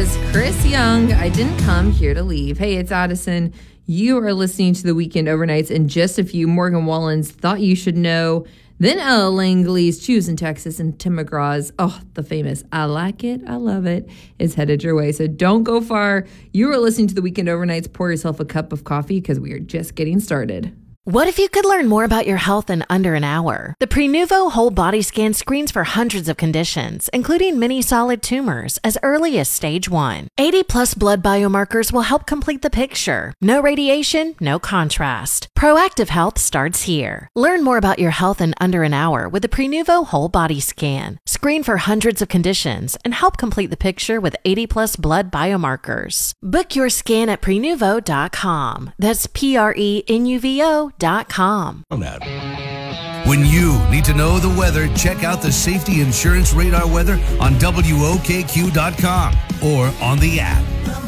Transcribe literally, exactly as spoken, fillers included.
was Chris Young. I didn't come here to leave. Hey, it's Addison. You are listening to the Weekend Overnights. In just a few, Morgan Wallen's Thought You Should Know. Then Ella Langley's Choose in Texas, and Tim McGraw's, oh, the famous I Like It, I Love It, is headed your way. So don't go far. You are listening to the Weekend Overnights. Pour yourself a cup of coffee because we are just getting started. What if you could learn more about your health in under an hour? The Prenuvo Whole Body Scan screens for hundreds of conditions, including many solid tumors, as early as stage one. eighty plus blood biomarkers will help complete the picture. No radiation, no contrast. Proactive health starts here. Learn more about your health in under an hour with the Prenuvo Whole Body Scan. Screen for hundreds of conditions and help complete the picture with eighty plus blood biomarkers. Book your scan at prenuvo dot com. That's P R E N U V O dot com. When you need to know the weather, check out the Safety Insurance Radar weather on W O K Q dot com or on the app.